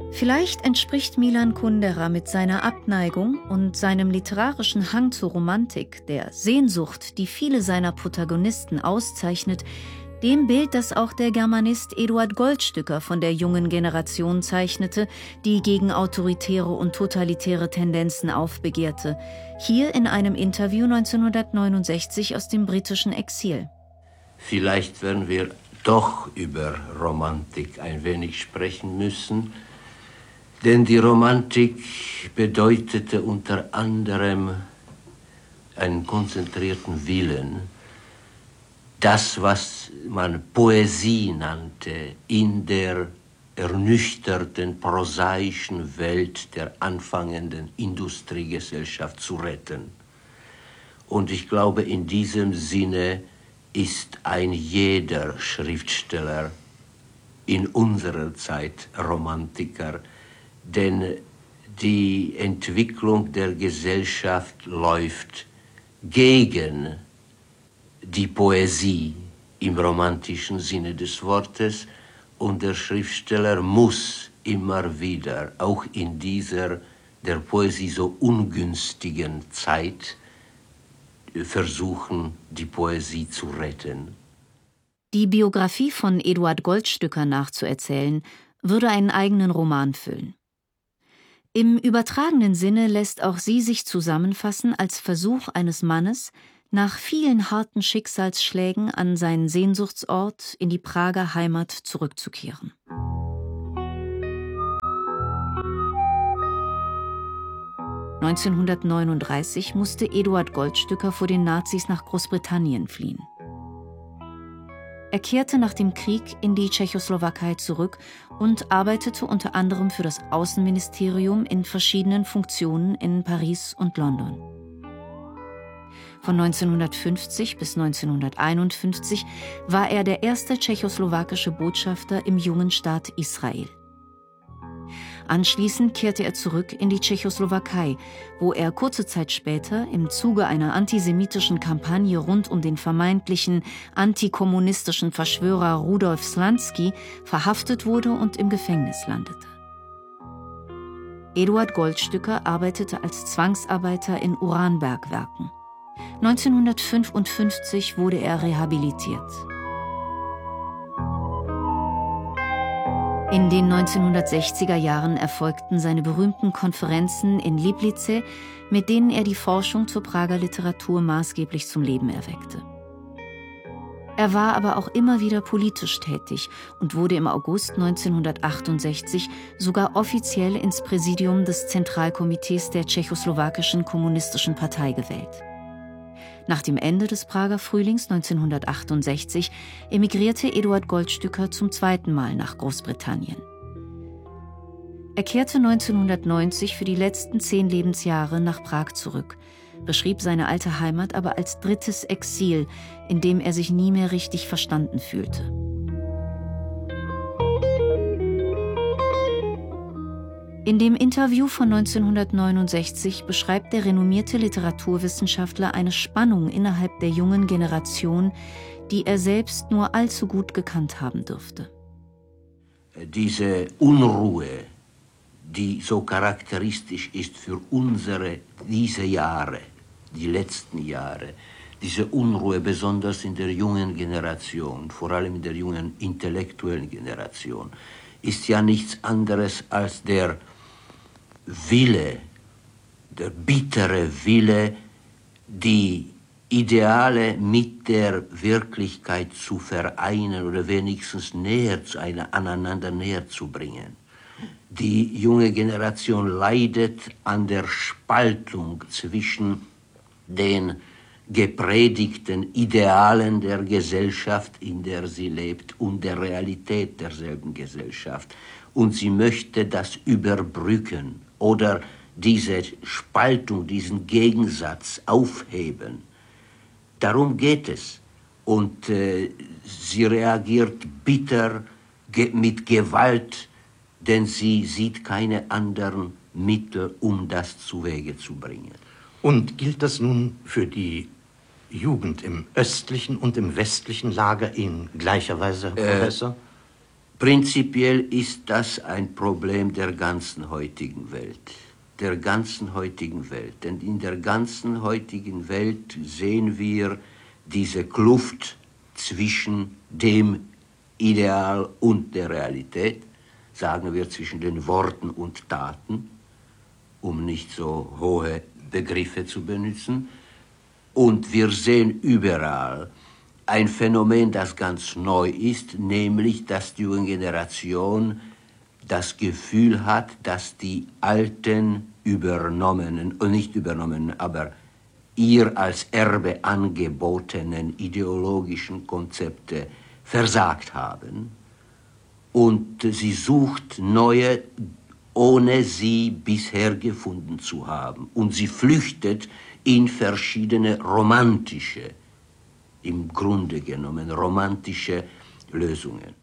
Vielleicht entspricht Milan Kundera mit seiner Abneigung und seinem literarischen Hang zur Romantik, der Sehnsucht, die viele seiner Protagonisten auszeichnet, dem Bild, das auch der Germanist Eduard Goldstücker von der jungen Generation zeichnete, die gegen autoritäre und totalitäre Tendenzen aufbegehrte, hier in einem Interview 1969 aus dem britischen Exil. Vielleicht werden wir doch über Romantik ein wenig sprechen müssen, denn die Romantik bedeutete unter anderem einen konzentrierten Willen, das, was man Poesie nannte, in der ernüchterten, prosaischen Welt der anfangenden Industriegesellschaft zu retten. Und ich glaube, in diesem Sinne ist ein jeder Schriftsteller in unserer Zeit Romantiker, denn die Entwicklung der Gesellschaft läuft gegen die Poesie im romantischen Sinne des Wortes, und der Schriftsteller muss immer wieder, auch in dieser der Poesie so ungünstigen Zeit, versuchen, die Poesie zu retten. Die Biografie von Eduard Goldstücker nachzuerzählen, würde einen eigenen Roman füllen. Im übertragenen Sinne lässt auch sie sich zusammenfassen als Versuch eines Mannes, nach vielen harten Schicksalsschlägen an seinen Sehnsuchtsort in die Prager Heimat zurückzukehren. (1939) musste Eduard Goldstücker vor den Nazis nach Großbritannien fliehen. Er kehrte nach dem Krieg in die Tschechoslowakei zurück und arbeitete unter anderem für das Außenministerium in verschiedenen Funktionen in Paris und London. Von 1950 bis 1951 war er der erste tschechoslowakische Botschafter im jungen Staat Israel. Anschließend kehrte er zurück in die Tschechoslowakei, wo er kurze Zeit später im Zuge einer antisemitischen Kampagne rund um den vermeintlichen antikommunistischen Verschwörer Rudolf Slansky verhaftet wurde und im Gefängnis landete. Eduard Goldstücker arbeitete als Zwangsarbeiter in Uranbergwerken. 1955 wurde er rehabilitiert. In den 1960er Jahren erfolgten seine berühmten Konferenzen in Liblice, mit denen er die Forschung zur Prager Literatur maßgeblich zum Leben erweckte. Er war aber auch immer wieder politisch tätig und wurde im August 1968 sogar offiziell ins Präsidium des Zentralkomitees der Tschechoslowakischen Kommunistischen Partei gewählt. Nach dem Ende des Prager Frühlings 1968 emigrierte Eduard Goldstücker zum zweiten Mal nach Großbritannien. Er kehrte 1990 für die letzten 10 Lebensjahre nach Prag zurück, beschrieb seine alte Heimat aber als drittes Exil, in dem er sich nie mehr richtig verstanden fühlte. In dem Interview von 1969 beschreibt der renommierte Literaturwissenschaftler eine Spannung innerhalb der jungen Generation, die er selbst nur allzu gut gekannt haben dürfte. Diese Unruhe, die so charakteristisch ist für diese Jahre, die letzten Jahre, diese Unruhe besonders in der jungen Generation, vor allem in der jungen intellektuellen Generation, ist ja nichts anderes als der Wille, der bittere Wille, die Ideale mit der Wirklichkeit zu vereinen oder wenigstens aneinander näher zu bringen. Die junge Generation leidet an der Spaltung zwischen den gepredigten Idealen der Gesellschaft, in der sie lebt, und der Realität derselben Gesellschaft. Und sie möchte das überbrücken oder diese Spaltung, diesen Gegensatz aufheben. Darum geht es. Und sie reagiert bitter mit Gewalt, denn sie sieht keine anderen Mittel, um das zuwege zu bringen. Und gilt das nun für die Jugend im östlichen und im westlichen Lager in gleicher Weise, Herr Professor? Prinzipiell ist das ein Problem der ganzen heutigen Welt. Der ganzen heutigen Welt. Denn in der ganzen heutigen Welt sehen wir diese Kluft zwischen dem Ideal und der Realität, sagen wir zwischen den Worten und Taten, um nicht so hohe Begriffe zu benutzen. Und wir sehen überall ein Phänomen, das ganz neu ist, nämlich, dass die junge Generation das Gefühl hat, dass die alten übernommenen, und nicht übernommenen, aber ihr als Erbe angebotenen ideologischen Konzepte versagt haben. Und sie sucht neue, ohne sie bisher gefunden zu haben. Und sie flüchtet in verschiedene romantische, im Grunde genommen romantische Lösungen.